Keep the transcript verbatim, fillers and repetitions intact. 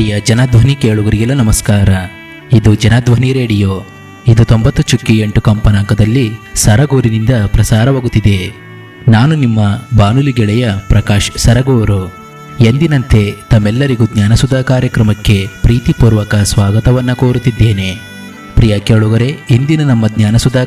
ಪ್ರಿಯ ಜನಧ್ವನಿ ಕೇಳುಗರಿಗೆಲ್ಲ ನಮಸ್ಕಾರ. ಇದು ಜನಧ್ವನಿ ರೇಡಿಯೋ. ಇದು ತೊಂಬತ್ತು ಚುಕ್ಕಿ ಎಂಟು ಕಂಪನಾಂಕದಲ್ಲಿ ಸರಗೂರಿನಿಂದ ಪ್ರಸಾರವಾಗುತ್ತಿದೆ. ನಾನು ನಿಮ್ಮ ಬಾನುಲಿ ಗೆಳೆಯ ಪ್ರಕಾಶ್ ಸರಗೂರು. ಎಂದಿನಂತೆ ತಮ್ಮೆಲ್ಲರಿಗೂ ಜ್ಞಾನಸುಧಾ ಕಾರ್ಯಕ್ರಮಕ್ಕೆ ಪ್ರೀತಿಪೂರ್ವಕ ಸ್ವಾಗತವನ್ನು ಕೋರುತ್ತಿದ್ದೇನೆ. ಪ್ರಿಯ ಕೇಳುಗರೆ, ಇಂದಿನ ನಮ್ಮ ಜ್ಞಾನಸುಧಾ